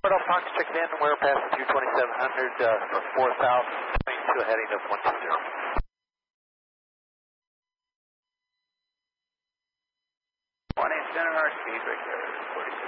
Rudolph Fox checking in. We're passing through 2700 for 4022 heading of 120. 1 inch center, our speed break there, 46.